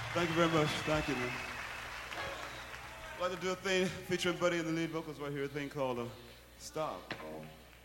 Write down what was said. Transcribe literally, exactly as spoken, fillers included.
Thank you very much. Thank you, man. I'd like to do a thing featuring Buddy in the lead vocals right here, a thing called uh, Stop.